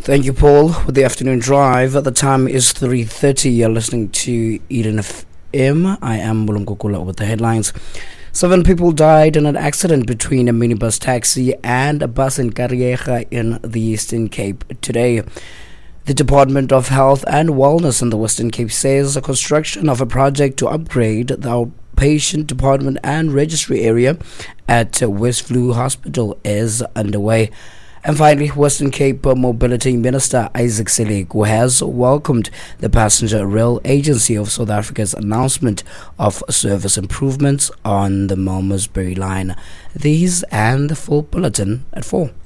Thank you, Paul, with the afternoon drive. The time is 3:30. You're listening to Eden FM. I am Mulumkukula with the headlines. 7 people died in an accident between a minibus taxi and a bus in Kariega in the Eastern Cape today. The Department of Health and Wellness in the Western Cape says the construction of a project to upgrade the outpatient department and registry area at Westview Hospital is underway. And finally, Western Cape Mobility Minister Isaac Seleku has welcomed the Passenger Rail Agency of South Africa's announcement of service improvements on the Malmesbury line. These and the full bulletin at 4.